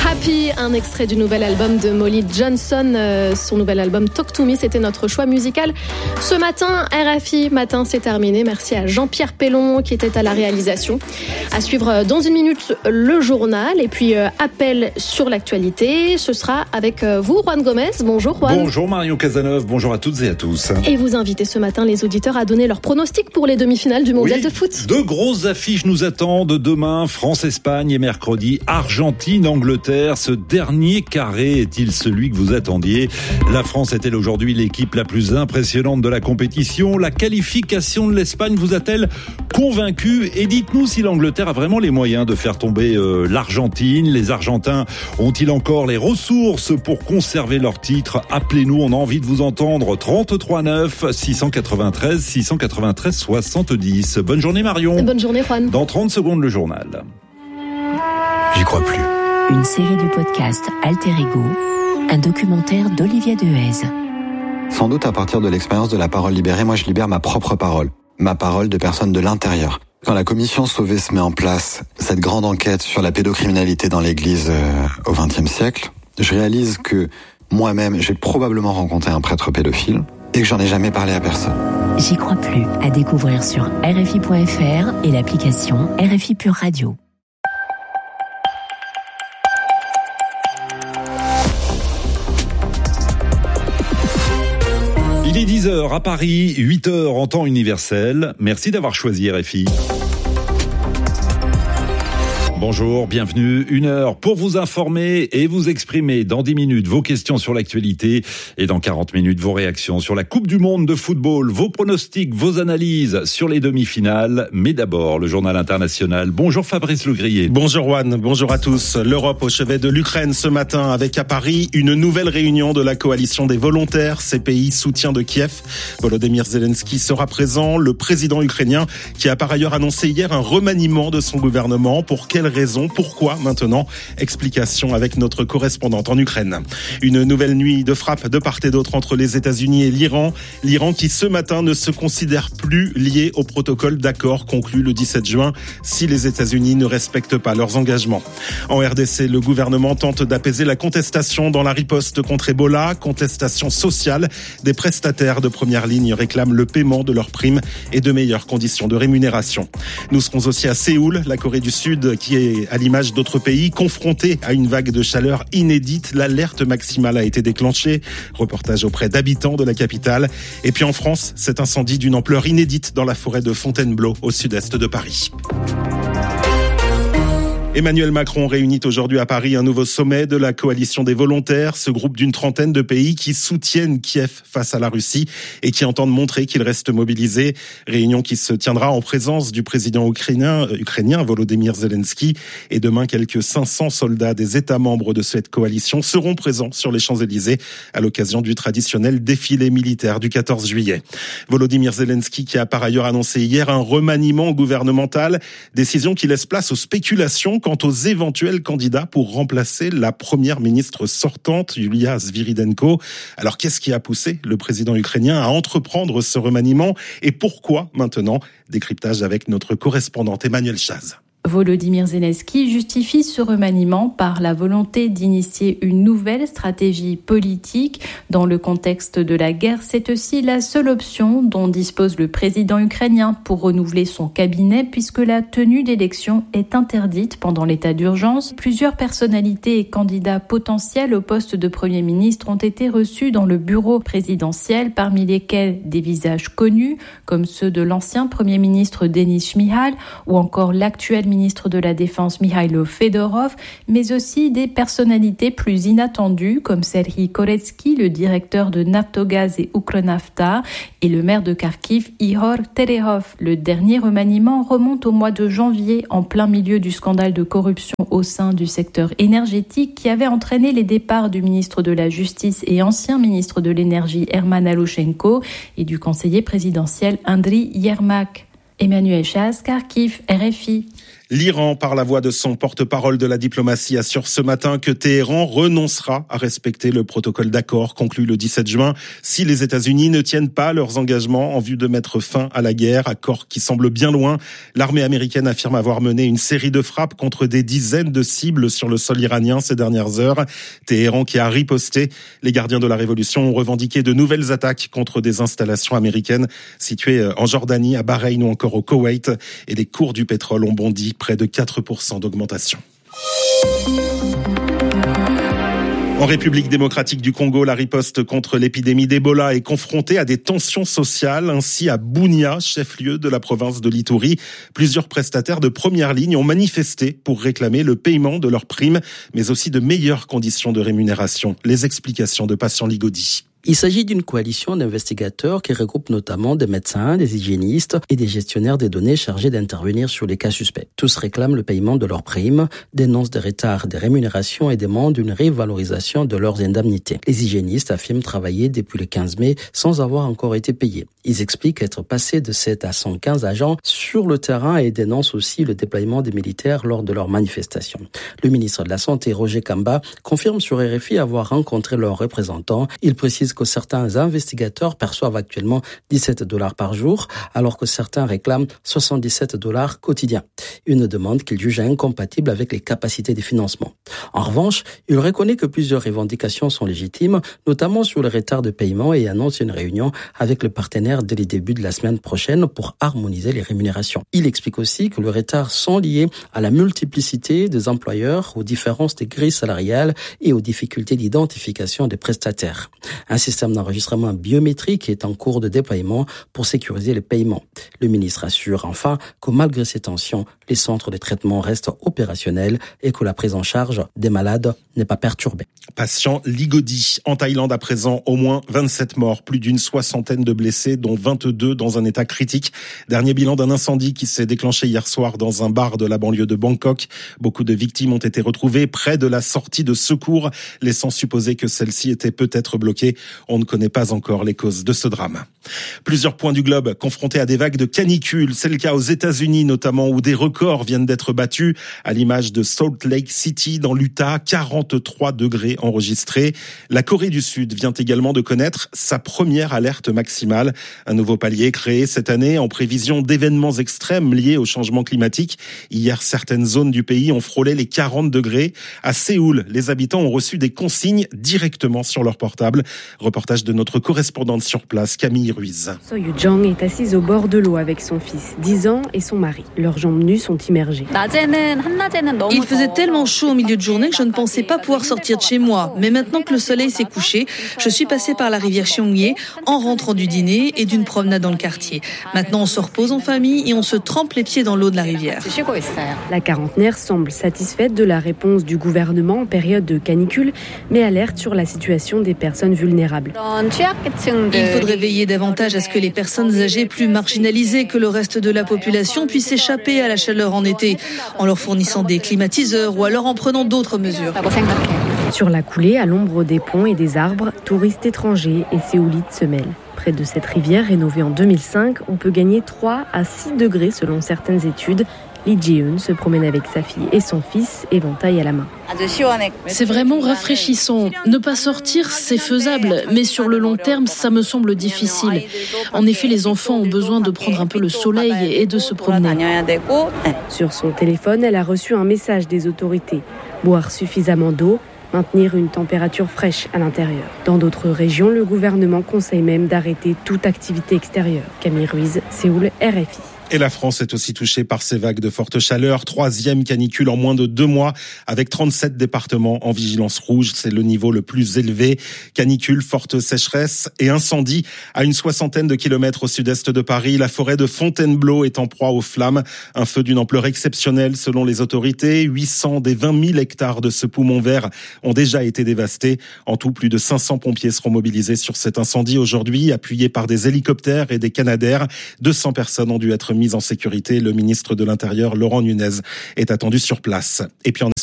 Happy, un extrait du nouvel album de Molly Johnson, son nouvel album Talk to Me, c'était notre choix musical. Ce matin, RFI Matin, c'est terminé. Merci à Jean-Pierre Pellon qui était à la réalisation. À suivre dans une minute le journal et puis appel sur l'actualité. Ce sera avec vous, Juan Gomez. Bonjour Juan. Bonjour Marion Cazeneuve, bonjour à toutes et à tous. Et vous invitez ce matin les auditeurs à donner leurs pronostics pour les demi-finales du mondial de foot. Deux grosses affiches nous attendent demain, France-Espagne et mercredi, Argentine-Angleterre. Ce dernier carré est-il celui que vous attendiez ? La France est-elle aujourd'hui l'équipe la plus impressionnante de la compétition ? La qualification de l'Espagne vous a-t-elle convaincu ? Et dites-nous si l'Angleterre a vraiment les moyens de faire tomber l'Argentine. Les Argentins ont-ils encore les ressources pour conserver leur titre ? Appelez-nous, on a envie de vous entendre. 33 9 693 693 70. Bonne journée Marion. Bonne journée Juan. Dans 30 secondes le journal. J'y crois plus. Une série du podcast Alter Ego, un documentaire d'Olivier Dehaze. Sans doute à partir de l'expérience de la parole libérée, moi je libère ma propre parole. Ma parole de personne de l'intérieur. Quand la commission Sauvé se met en place, cette grande enquête sur la pédocriminalité dans l'église au XXe siècle, je réalise que moi-même j'ai probablement rencontré un prêtre pédophile et que j'en ai jamais parlé à personne. J'y crois plus, à découvrir sur RFI.fr et l'application RFI Pure Radio. Il est 10h à Paris, 8h en temps universel. Merci d'avoir choisi RFI. Bonjour, bienvenue. 1 heure pour vous informer et vous exprimer dans 10 minutes vos questions sur l'actualité et dans 40 minutes vos réactions sur la Coupe du Monde de football, vos pronostics, vos analyses sur les demi-finales. Mais d'abord, le journal international. Bonjour Fabrice Legrier. Bonjour Juan, bonjour à tous. L'Europe au chevet de l'Ukraine ce matin avec à Paris une nouvelle réunion de la coalition des volontaires, ces pays soutien de Kiev. Volodymyr Zelensky sera présent, le président ukrainien qui a par ailleurs annoncé hier un remaniement de son gouvernement. Pour quelle raison ? Pourquoi maintenant ? Explication avec notre correspondante en Ukraine. Une nouvelle nuit de frappe de part et d'autre entre les États-Unis et l'Iran. L'Iran qui ce matin ne se considère plus lié au protocole d'accord conclu le 17 juin si les États-Unis ne respectent pas leurs engagements. En RDC, le gouvernement tente d'apaiser la contestation dans la riposte contre Ebola, contestation sociale. Des prestataires de première ligne réclament le paiement de leurs primes et de meilleures conditions de rémunération. Nous serons aussi à Séoul, la Corée du Sud qui est à l'image d'autres pays confrontés à une vague de chaleur inédite. L'alerte maximale a été déclenchée. Reportage auprès d'habitants de la capitale. Et puis en France, cet incendie d'une ampleur inédite dans la forêt de Fontainebleau au sud-est de Paris. Emmanuel Macron réunit aujourd'hui à Paris un nouveau sommet de la coalition des volontaires, ce groupe d'une trentaine de pays qui soutiennent Kiev face à la Russie et qui entendent montrer qu'ils restent mobilisés. Réunion qui se tiendra en présence du président ukrainien Volodymyr Zelensky. Et demain, quelques 500 soldats des États membres de cette coalition seront présents sur les Champs-Élysées à l'occasion du traditionnel défilé militaire du 14 juillet. Volodymyr Zelensky qui a par ailleurs annoncé hier un remaniement gouvernemental, décision qui laisse place aux spéculations quant aux éventuels candidats pour remplacer la première ministre sortante, Yulia Sviridenko. Alors, qu'est-ce qui a poussé le président ukrainien à entreprendre ce remaniement et pourquoi maintenant ? Décryptage avec notre correspondante Emmanuel Chaz. Volodymyr Zelensky justifie ce remaniement par la volonté d'initier une nouvelle stratégie politique. Dans le contexte de la guerre, c'est aussi la seule option dont dispose le président ukrainien pour renouveler son cabinet puisque la tenue d'élections est interdite pendant l'état d'urgence. Plusieurs personnalités et candidats potentiels au poste de Premier ministre ont été reçus dans le bureau présidentiel, parmi lesquels des visages connus comme ceux de l'ancien Premier ministre Denis Shmyhal ou encore l'actuel ministre de la Défense Mikhailo Fedorov, mais aussi des personnalités plus inattendues comme Serhiy Koretsky, le directeur de Naftogaz et Ukronafta, et le maire de Kharkiv, Ihor Terehov. Le dernier remaniement remonte au mois de janvier, en plein milieu du scandale de corruption au sein du secteur énergétique qui avait entraîné les départs du ministre de la Justice et ancien ministre de l'Énergie Herman Alushenko et du conseiller présidentiel Andriy Yermak. Emmanuel Chaz, Kharkiv, RFI. L'Iran, par la voix de son porte-parole de la diplomatie, assure ce matin que Téhéran renoncera à respecter le protocole d'accord conclu le 17 juin si les États-Unis ne tiennent pas leurs engagements en vue de mettre fin à la guerre, accord qui semble bien loin. L'armée américaine affirme avoir mené une série de frappes contre des dizaines de cibles sur le sol iranien ces dernières heures. Téhéran qui a riposté. Les gardiens de la révolution ont revendiqué de nouvelles attaques contre des installations américaines situées en Jordanie, à Bahreïn ou encore au Koweït. Et les cours du pétrole ont bondi près de 4% d'augmentation. En République démocratique du Congo, la riposte contre l'épidémie d'Ebola est confrontée à des tensions sociales. Ainsi, à Bunia, chef-lieu de la province de l'Ituri, plusieurs prestataires de première ligne ont manifesté pour réclamer le paiement de leurs primes, mais aussi de meilleures conditions de rémunération. Les explications de Patient Ligodi. Il s'agit d'une coalition d'investigateurs qui regroupe notamment des médecins, des hygiénistes et des gestionnaires des données chargés d'intervenir sur les cas suspects. Tous réclament le paiement de leurs primes, dénoncent des retards des rémunérations et demandent une revalorisation de leurs indemnités. Les hygiénistes affirment travailler depuis le 15 mai sans avoir encore été payés. Ils expliquent être passés de 7 à 115 agents sur le terrain et dénoncent aussi le déploiement des militaires lors de leurs manifestations. Le ministre de la Santé, Roger Kamba, confirme sur RFI avoir rencontré leurs représentants. Il précise que certains investigateurs perçoivent actuellement $17 par jour, alors que certains réclament $77 quotidiens. Une demande qu'il juge incompatible avec les capacités de financement. En revanche, il reconnaît que plusieurs revendications sont légitimes, notamment sur le retard de paiement, et annonce une réunion avec le partenaire dès le début de la semaine prochaine pour harmoniser les rémunérations. Il explique aussi que le retard sont liés à la multiplicité des employeurs, aux différences des grilles salariales et aux difficultés d'identification des prestataires. Un système d'enregistrement biométrique est en cours de déploiement pour sécuriser les paiements. Le ministre assure enfin que malgré ces tensions, les centres de traitement restent opérationnels et que la prise en charge des malades n'est pas perturbée. Patient Ligodi. En Thaïlande à présent, au moins 27 morts, plus d'une soixantaine de blessés, dont 22 dans un état critique. Dernier bilan d'un incendie qui s'est déclenché hier soir dans un bar de la banlieue de Bangkok. Beaucoup de victimes ont été retrouvées près de la sortie de secours, laissant supposer que celle-ci était peut-être bloquée. On ne connaît pas encore les causes de ce drame. Plusieurs points du globe confrontés à des vagues de canicule. C'est le cas aux États-Unis notamment, où des records viennent d'être battus. À l'image de Salt Lake City dans l'Utah, 43 degrés enregistrés. La Corée du Sud vient également de connaître sa première alerte maximale. Un nouveau palier créé cette année en prévision d'événements extrêmes liés au changement climatique. Hier, certaines zones du pays ont frôlé les 40 degrés. À Séoul, les habitants ont reçu des consignes directement sur leur portable. Reportage de notre correspondante sur place, Camille Ruiz. Soyu Jang est assise au bord de l'eau avec son fils, 10 ans, et son mari. Leurs jambes nues sont immergées. Il faisait tellement chaud au milieu de journée que je ne pensais pas pouvoir sortir de chez moi. Mais maintenant que le soleil s'est couché, je suis passée par la rivière Cheongye en rentrant du dîner et d'une promenade dans le quartier. Maintenant, on se repose en famille et on se trempe les pieds dans l'eau de la rivière. La quarantenaire semble satisfaite de la réponse du gouvernement en période de canicule, mais alerte sur la situation des personnes vulnérables. Il faudrait veiller davantage à ce que les personnes âgées plus marginalisées que le reste de la population puissent échapper à la chaleur en été, en leur fournissant des climatiseurs ou alors en prenant d'autres mesures. Sur la coulée, à l'ombre des ponts et des arbres, touristes étrangers et séoulites se mêlent. Près de cette rivière rénovée en 2005, on peut gagner 3 à 6 degrés selon certaines études. Lee Ji-eun se promène avec sa fille et son fils, éventail à la main. C'est vraiment rafraîchissant. Ne pas sortir, c'est faisable, mais sur le long terme, ça me semble difficile. En effet, les enfants ont besoin de prendre un peu le soleil et de se promener. Sur son téléphone, elle a reçu un message des autorités. Boire suffisamment d'eau, maintenir une température fraîche à l'intérieur. Dans d'autres régions, le gouvernement conseille même d'arrêter toute activité extérieure. Camille Ruiz, Séoul, RFI. Et la France est aussi touchée par ces vagues de forte chaleur. 3e canicule en moins de 2 mois, avec 37 départements en vigilance rouge. C'est le niveau le plus élevé. Canicule, forte sécheresse et incendie à une soixantaine de kilomètres au sud-est de Paris. La forêt de Fontainebleau est en proie aux flammes. Un feu d'une ampleur exceptionnelle selon les autorités. 800 des 20 000 hectares de ce poumon vert ont déjà été dévastés. En tout, plus de 500 pompiers seront mobilisés sur cet incendie aujourd'hui, appuyés par des hélicoptères et des Canadair. 200 personnes ont dû être mise en sécurité. Le ministre de l'Intérieur, Laurent Nunez, est attendu sur place. Et puis en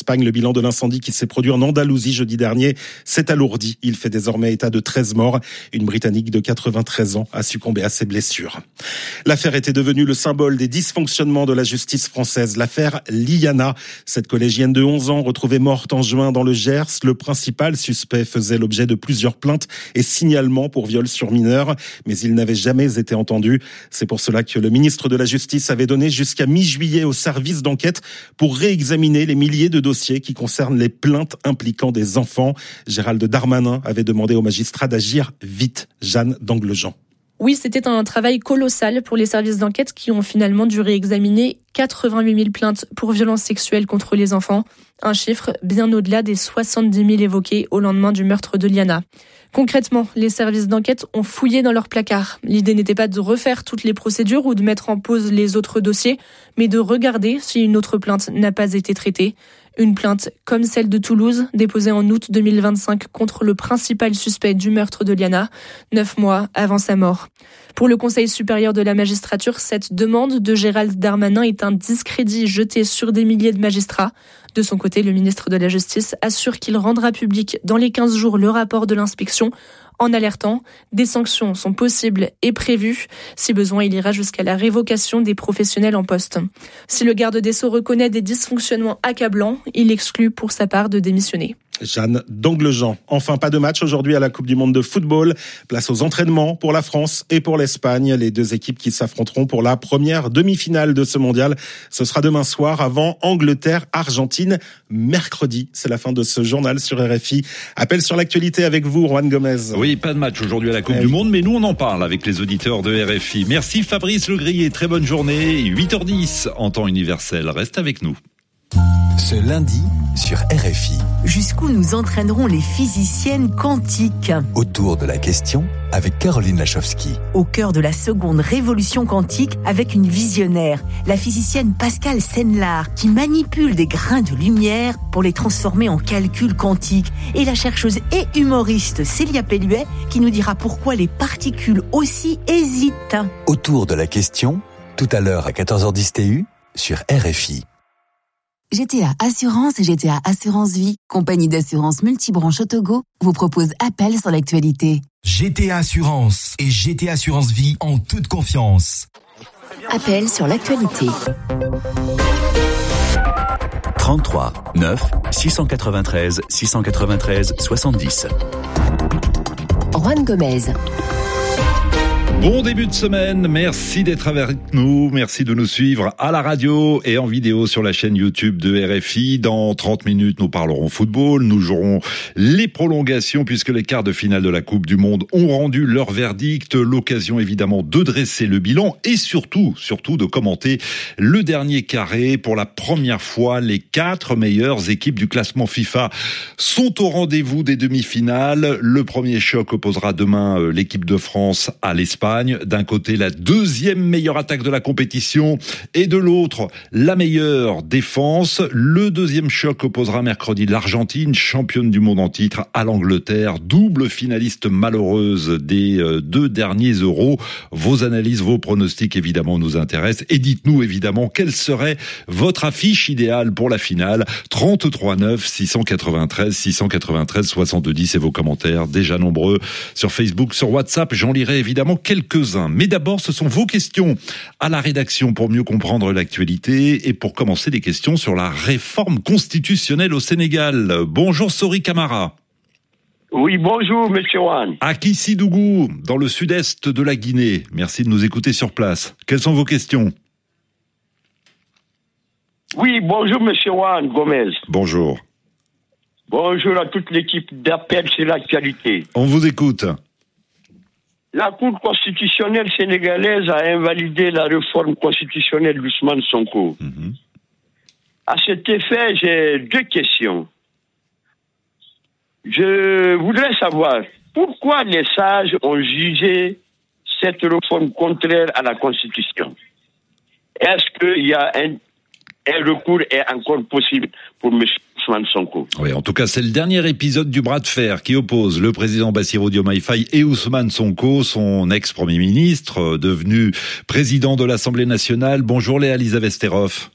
Espagne, le bilan de l'incendie qui s'est produit en Andalousie jeudi dernier s'est alourdi. Il fait désormais état de 13 morts. Une Britannique de 93 ans a succombé à ses blessures. L'affaire était devenue le symbole des dysfonctionnements de la justice française. L'affaire Liana, cette collégienne de 11 ans retrouvée morte en juin dans le Gers. Le principal suspect faisait l'objet de plusieurs plaintes et signalements pour viol sur mineur, mais il n'avait jamais été entendu. C'est pour cela que le ministre de la Justice avait donné jusqu'à mi-juillet au service d'enquête pour réexaminer les milliers de dossiers qui concernent les plaintes impliquant des enfants. Gérald Darmanin avait demandé aux magistrats d'agir vite. Jeanne d'Anglejean. Oui, c'était un travail colossal pour les services d'enquête qui ont finalement dû réexaminer 88 000 plaintes pour violences sexuelles contre les enfants. Un chiffre bien au-delà des 70 000 évoqués au lendemain du meurtre de Liana. Concrètement, les services d'enquête ont fouillé dans leurs placards. L'idée n'était pas de refaire toutes les procédures ou de mettre en pause les autres dossiers, mais de regarder si une autre plainte n'a pas été traitée. Une plainte comme celle de Toulouse, déposée en août 2025 contre le principal suspect du meurtre de Liana, 9 mois avant sa mort. Pour le Conseil supérieur de la magistrature, cette demande de Gérald Darmanin est un discrédit jeté sur des milliers de magistrats. De son côté, le ministre de la Justice assure qu'il rendra public dans les 15 jours le rapport de l'inspection, en alertant, des sanctions sont possibles et prévues. Si besoin, il ira jusqu'à la révocation des professionnels en poste. Si le garde des Sceaux reconnaît des dysfonctionnements accablants, il exclut pour sa part de démissionner. Jeanne d'Anglejean. Enfin, pas de match aujourd'hui à la Coupe du Monde de football. Place aux entraînements pour la France et pour l'Espagne. Les deux équipes qui s'affronteront pour la première demi-finale de ce mondial. Ce sera demain soir avant Angleterre-Argentine. Mercredi, c'est la fin de ce journal sur RFI. Appel sur l'actualité avec vous, Juan Gomez. Oui, pas de match aujourd'hui à la Coupe du Monde, mais nous on en parle avec les auditeurs de RFI. Merci Fabrice Legrier, très bonne journée. 8h10 en temps universel. Reste avec nous. Ce lundi sur RFI. Jusqu'où nous entraîneront les physiciennes quantiques? Autour de la question avec Caroline Lachowski. Au cœur de la seconde révolution quantique avec une visionnaire, la physicienne Pascale Senlard, qui manipule des grains de lumière pour les transformer en calculs quantiques. Et la chercheuse et humoriste Célia Pelluet, qui nous dira pourquoi les particules aussi hésitent. Autour de la question, tout à l'heure à 14h10 TU sur RFI. GTA Assurance et GTA Assurance Vie, compagnie d'assurance multibranche au Togo, vous propose appel sur l'actualité. GTA Assurance et GTA Assurance Vie en toute confiance. Appel sur l'actualité. 33 9 693 693 70. Juan Gomez. Bon début de semaine, merci d'être avec nous, merci de nous suivre à la radio et en vidéo sur la chaîne YouTube de RFI. Dans 30 minutes, nous parlerons football, nous jouerons les prolongations puisque les quarts de finale de la Coupe du Monde ont rendu leur verdict. L'occasion évidemment de dresser le bilan et surtout de commenter le dernier carré. Pour la première fois, les 4 meilleures équipes du classement FIFA sont au rendez-vous des demi-finales. Le premier choc opposera demain l'équipe de France à l'Espagne. D'un côté, la deuxième meilleure attaque de la compétition et de l'autre, la meilleure défense. Le deuxième choc opposera mercredi l'Argentine, championne du monde en titre, à l'Angleterre, double finaliste malheureuse des 2 derniers Euros. Vos analyses, vos pronostics évidemment nous intéressent et dites-nous évidemment quelle serait votre affiche idéale pour la finale. 33 9 693 693 62 et vos commentaires déjà nombreux sur Facebook, sur WhatsApp. J'en lirai évidemment quelques-uns. Mais d'abord, ce sont vos questions à la rédaction pour mieux comprendre l'actualité et pour commencer des questions sur la réforme constitutionnelle au Sénégal. Bonjour Sori Camara. Oui, bonjour monsieur Juan. À Kissidougou, dans le sud-est de la Guinée. Merci de nous écouter sur place. Quelles sont vos questions ? Oui, bonjour monsieur Juan Gomez. Bonjour. Bonjour à toute l'équipe d'Appel sur l'actualité. On vous écoute. La Cour constitutionnelle sénégalaise a invalidé la réforme constitutionnelle d'Ousmane Sonko. À cet effet, j'ai 2 questions. Je voudrais savoir pourquoi les sages ont jugé cette réforme contraire à la Constitution. Est-ce qu'il y a un recours est encore possible pour M. Ousmane Sonko? Oui, en tout cas, c'est le dernier épisode du bras de fer qui oppose le président Bassirou Diomaye Faye et Ousmane Sonko, son ex-premier ministre, devenu président de l'Assemblée nationale. Bonjour Léa Lisa Vesterhoff.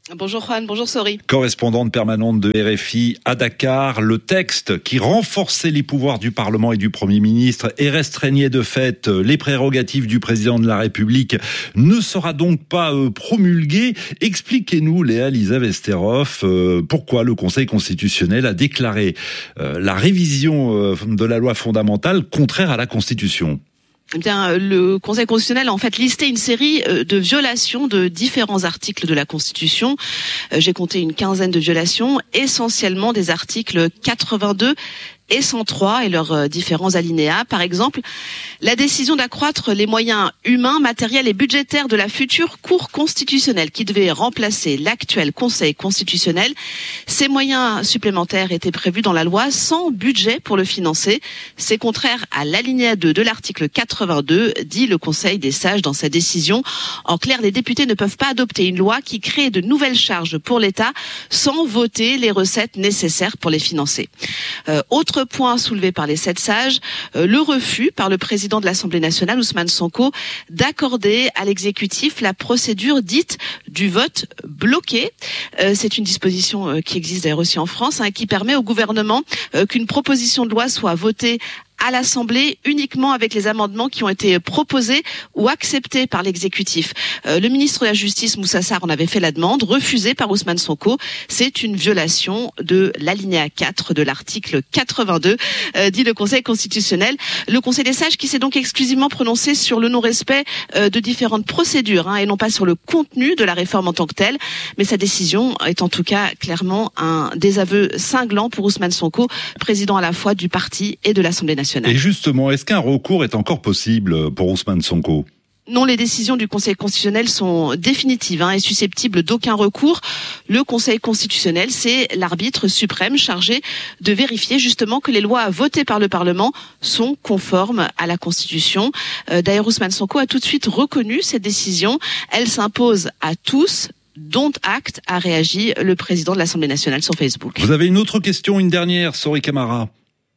Bonjour Juan, bonjour Sori. Correspondante permanente de RFI à Dakar, le texte qui renforçait les pouvoirs du Parlement et du Premier ministre et restreignait de fait les prérogatives du président de la République ne sera donc pas promulgué. Expliquez-nous, Léa-Lisa Vesterhoff, pourquoi le Conseil constitutionnel a déclaré la révision de la loi fondamentale contraire à la Constitution. Eh bien, le Conseil constitutionnel a en fait listé une série de violations de différents articles de la Constitution. J'ai compté une quinzaine de violations, essentiellement des articles 82 et 103 et leurs différents alinéas. Par exemple, la décision d'accroître les moyens humains, matériels et budgétaires de la future Cour constitutionnelle qui devait remplacer l'actuel Conseil constitutionnel. Ces moyens supplémentaires étaient prévus dans la loi sans budget pour le financer. C'est contraire à l'alinéa 2 de l'article 82, dit le Conseil des sages dans sa décision. En clair, les députés ne peuvent pas adopter une loi qui crée de nouvelles charges pour l'État sans voter les recettes nécessaires pour les financer. Autre point soulevé par les 7 sages, le refus par le président de l'Assemblée nationale, Ousmane Sonko, d'accorder à l'exécutif la procédure dite du vote bloqué. C'est une disposition qui existe d'ailleurs aussi en France, qui permet au gouvernement qu'une proposition de loi soit votée à l'Assemblée uniquement avec les amendements qui ont été proposés ou acceptés par l'exécutif. Le ministre de la Justice, Moussa Sarr, en avait fait la demande, refusée par Ousmane Sonko. C'est une violation de l'alinéa 4 de l'article 82, dit le Conseil constitutionnel. Le Conseil des sages qui s'est donc exclusivement prononcé sur le non-respect de différentes procédures et non pas sur le contenu de la réforme en tant que telle. Mais sa décision est en tout cas clairement un désaveu cinglant pour Ousmane Sonko, président à la fois du parti et de l'Assemblée nationale. Et justement, est-ce qu'un recours est encore possible pour Ousmane Sonko ? Non, les décisions du Conseil constitutionnel sont définitives et susceptibles d'aucun recours. Le Conseil constitutionnel, c'est l'arbitre suprême chargé de vérifier justement que les lois votées par le Parlement sont conformes à la Constitution. D'ailleurs, Ousmane Sonko a tout de suite reconnu cette décision. Elle s'impose à tous. Dont acte, a réagi le président de l'Assemblée nationale sur Facebook. Vous avez une autre question, une dernière, Sori Camara ?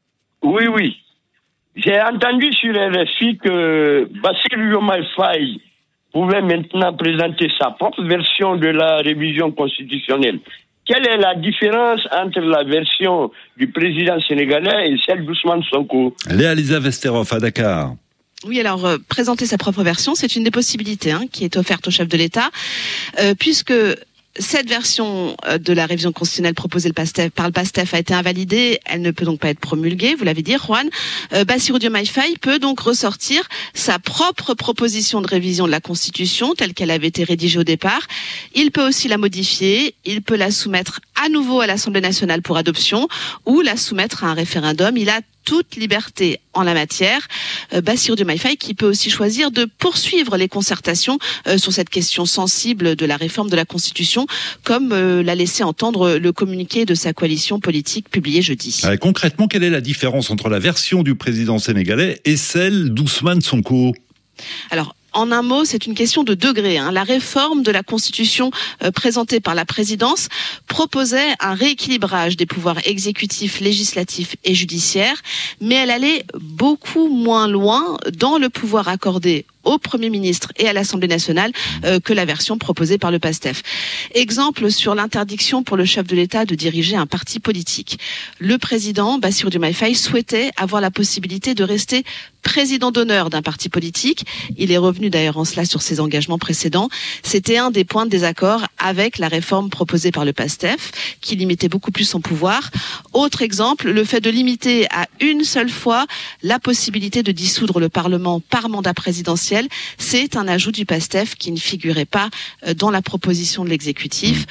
Oui. J'ai entendu sur RFI que Bassirou Diomaye Faye pouvait maintenant présenter sa propre version de la révision constitutionnelle. Quelle est la différence entre la version du président sénégalais et celle d'Ousmane Sonko ? Léa-Lisa Vesterhoff à Dakar. Oui, alors présenter sa propre version, c'est une des possibilités qui est offerte au chef de l'État, puisque cette version de la révision constitutionnelle proposée par le PASTEF a été invalidée. Elle ne peut donc pas être promulguée, vous l'avez dit, Juan. Bassirou Diomaye Faye peut donc ressortir sa propre proposition de révision de la Constitution telle qu'elle avait été rédigée au départ. Il peut aussi la modifier, il peut la soumettre à nouveau à l'Assemblée nationale pour adoption ou la soumettre à un référendum. Il a toute liberté en la matière. Bassirou Diomaye Faye qui peut aussi choisir de poursuivre les concertations sur cette question sensible de la réforme de la Constitution, comme l'a laissé entendre le communiqué de sa coalition politique publié jeudi. Concrètement, quelle est la différence entre la version du président sénégalais et celle d'Ousmane Sonko ? Alors, en un mot, c'est une question de degré. La réforme de la Constitution présentée par la présidence proposait un rééquilibrage des pouvoirs exécutifs, législatifs et judiciaires, mais elle allait beaucoup moins loin dans le pouvoir accordé au Premier ministre et à l'Assemblée nationale que la version proposée par le PASTEF. Exemple sur l'interdiction pour le chef de l'État de diriger un parti politique. Le président Bassirou Diomaye Faye souhaitait avoir la possibilité de rester président d'honneur d'un parti politique. Il est revenu d'ailleurs en cela sur ses engagements précédents. C'était un des points de désaccord avec la réforme proposée par le PASTEF, qui limitait beaucoup plus son pouvoir. Autre exemple, le fait de limiter à une seule fois la possibilité de dissoudre le Parlement par mandat présidentiel. C'est un ajout du PASTEF qui ne figurait pas dans la proposition de l'exécutif.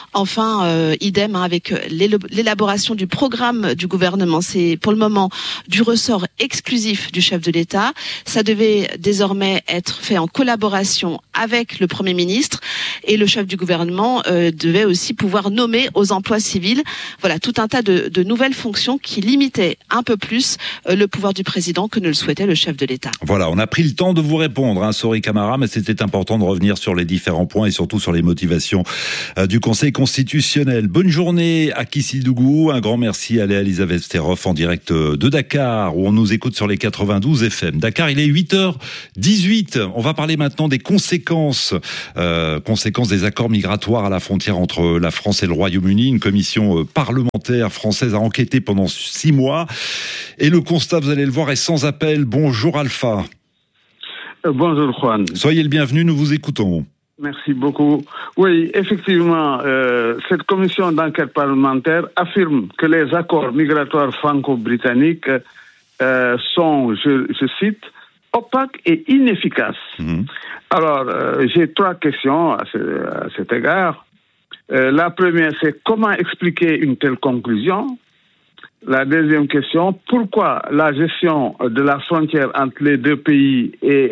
Enfin, idem avec l'élaboration du programme du gouvernement. C'est pour le moment du ressort exclusif du chef de l'État. Ça devait désormais être fait en collaboration avec le Premier ministre et le chef du gouvernement devait aussi pouvoir nommer aux emplois civils. Voilà, tout un tas de nouvelles fonctions qui limitaient un peu plus le pouvoir du président que ne le souhaitait le chef de l'État. Voilà, on a pris le temps de vous répondre, Sori Camara, mais c'était important de revenir sur les différents points et surtout sur les motivations du Conseil constitutionnel. Bonne journée à Kissidougou, un grand merci à Léa-Lisa Vesterhoff en direct de Dakar, où on nous écoute sur les 92 FM. Dakar, il est 8h18. On va parler maintenant des conséquences des accords migratoires migratoire à la frontière entre la France et le Royaume-Uni. Une commission parlementaire française a enquêté pendant 6 mois. Et le constat, vous allez le voir, est sans appel. Bonjour Alpha. Bonjour Juan. Soyez le bienvenu, nous vous écoutons. Merci beaucoup. Oui, effectivement, cette commission d'enquête parlementaire affirme que les accords migratoires franco-britanniques sont, je cite, opaques et inefficaces. Alors, j'ai 3 questions à cet égard. La première, c'est comment expliquer une telle conclusion ? La deuxième question, pourquoi la gestion de la frontière entre les 2 pays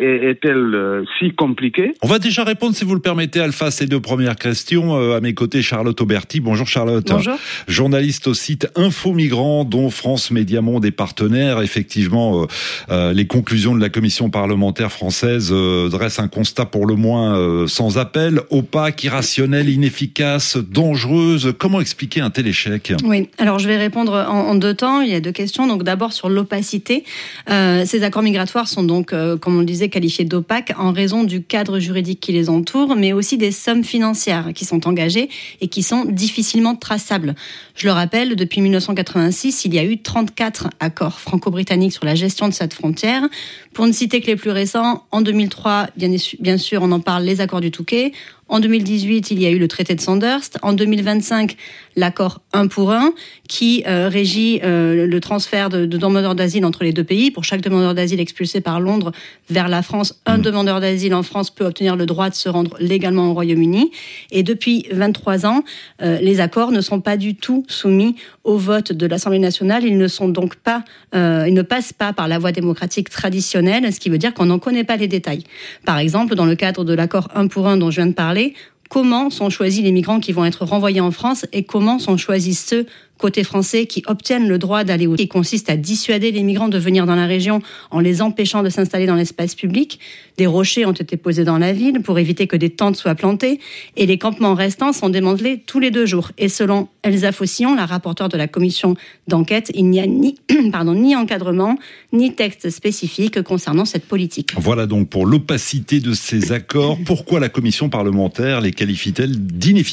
est-elle si compliquée ? On va déjà répondre, si vous le permettez, Alpha, ces 2 premières questions. À mes côtés, Charlotte Auberti. Bonjour Charlotte. Bonjour. Journaliste au site Info Migrants, dont France Média Monde est partenaire. Effectivement, les conclusions de la commission parlementaire française dressent un constat pour le moins sans appel, opaque, irrationnel, inefficace, dangereuse. Comment expliquer un tel échec ? Oui, alors je vais répondre en 2 temps. Il y a 2 questions. Donc d'abord sur l'opacité. Ces accords migratoires sont donc, comme on le disait, qualifiés d'opaques en raison du cadre juridique qui les entoure, mais aussi des sommes financières qui sont engagées et qui sont difficilement traçables. Je le rappelle, depuis 1986, il y a eu 34 accords franco-britanniques sur la gestion de cette frontière. Pour ne citer que les plus récents, en 2003, bien sûr, on en parle, les accords du Touquet. En 2018, il y a eu le traité de Sandhurst. En 2025, l'accord 1 pour 1 qui régit le transfert de demandeurs d'asile entre les 2 pays. Pour chaque demandeur d'asile expulsé par Londres vers la France, un demandeur d'asile en France peut obtenir le droit de se rendre légalement au Royaume-Uni. Et depuis 23 ans, les accords ne sont pas du tout soumis au vote de l'Assemblée nationale. Ils ne sont donc pas, ils ne passent pas par la voie démocratique traditionnelle, ce qui veut dire qu'on n'en connaît pas les détails. Par exemple, dans le cadre de l'accord 1 pour 1 dont je viens de parler, comment sont choisis les migrants qui vont être renvoyés en France et comment sont choisis ceux côté français qui obtiennent le droit d'aller où, qui consiste à dissuader les migrants de venir dans la région en les empêchant de s'installer dans l'espace public. Des rochers ont été posés dans la ville pour éviter que des tentes soient plantées et les campements restants sont démantelés tous les 2 jours. Et selon Elsa Faucillon, la rapporteure de la commission d'enquête, il n'y a ni encadrement, ni texte spécifique concernant cette politique. Voilà donc pour l'opacité de ces accords. Pourquoi la commission parlementaire les qualifie-t-elle d'inefficaces ?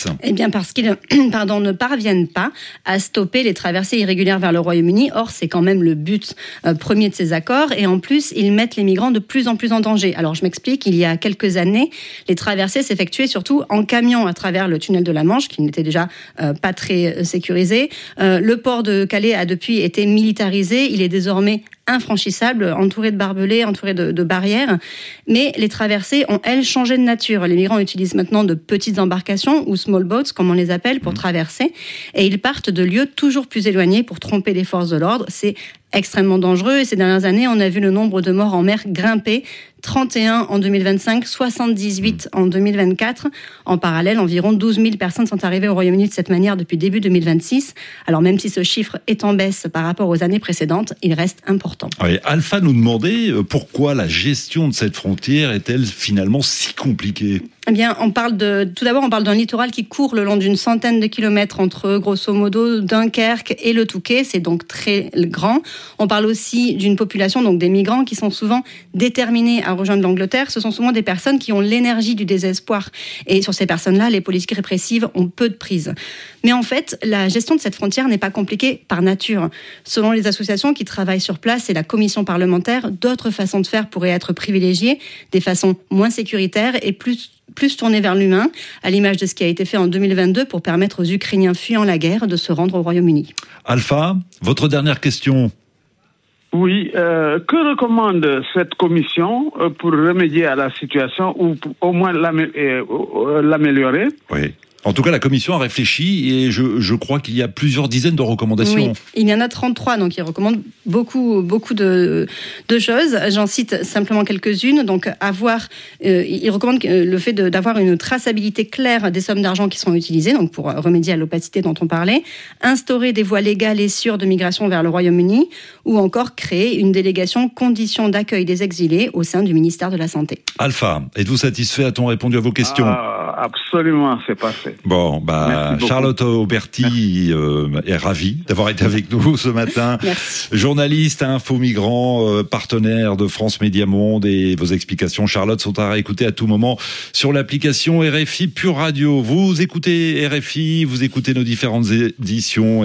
Eh bien parce qu'ils ne parviennent pas à stopper les traversées irrégulières vers le Royaume-Uni. Or, c'est quand même le but premier de ces accords. Et en plus, ils mettent les migrants de plus en plus en danger. Alors, je m'explique. Il y a quelques années, les traversées s'effectuaient surtout en camion à travers le tunnel de la Manche, qui n'était déjà pas très sécurisé. Le port de Calais a depuis été militarisé. Il est désormais infranchissable, entouré de barbelés, entouré de barrières. Mais les traversées ont, elles, changé de nature. Les migrants utilisent maintenant de petites embarcations, ou small boats, comme on les appelle, pour traverser. Et ils partent de lieux toujours plus éloignés pour tromper les forces de l'ordre. C'est extrêmement dangereux. Et ces dernières années, on a vu le nombre de morts en mer grimper. 31 en 2025, 78 en 2024. En parallèle, environ 12 000 personnes sont arrivées au Royaume-Uni de cette manière depuis début 2026. Alors même si ce chiffre est en baisse par rapport aux années précédentes, il reste important. Oui, Alpha nous demandait pourquoi la gestion de cette frontière est-elle finalement si compliquée ? Eh bien, tout d'abord, on parle d'un littoral qui court le long d'une centaine de kilomètres entre, grosso modo, Dunkerque et le Touquet. C'est donc très grand. On parle aussi d'une population, donc des migrants, qui sont souvent déterminés à rejoindre l'Angleterre. Ce sont souvent des personnes qui ont l'énergie du désespoir. Et sur ces personnes-là, les politiques répressives ont peu de prise. Mais en fait, la gestion de cette frontière n'est pas compliquée par nature. Selon les associations qui travaillent sur place et la commission parlementaire, d'autres façons de faire pourraient être privilégiées, des façons moins sécuritaires et plus tournées vers l'humain, à l'image de ce qui a été fait en 2022 pour permettre aux Ukrainiens fuyant la guerre de se rendre au Royaume-Uni. Alpha, votre dernière question. Oui, que recommande cette commission pour remédier à la situation ou pour au moins l'améliorer ? Oui. En tout cas, la commission a réfléchi et je crois qu'il y a plusieurs dizaines de recommandations. Oui, il y en a 33, donc il recommande beaucoup de choses. J'en cite simplement quelques-unes. Donc, il recommande le fait d'avoir une traçabilité claire des sommes d'argent qui sont utilisées, donc pour remédier à l'opacité dont on parlait, instaurer des voies légales et sûres de migration vers le Royaume-Uni, ou encore créer une délégation conditions d'accueil des exilés au sein du ministère de la Santé. Alpha, êtes-vous satisfait? A-t-on répondu à vos questions? absolument, c'est parfait. Bon, Charlotte Auberti est ravie d'avoir été avec nous ce matin. Merci. Journaliste, info migrant, partenaire de France Média Monde, et vos explications, Charlotte, sont à réécouter à tout moment sur l'application RFI Pure Radio. Vous écoutez RFI, vous écoutez nos différentes éditions.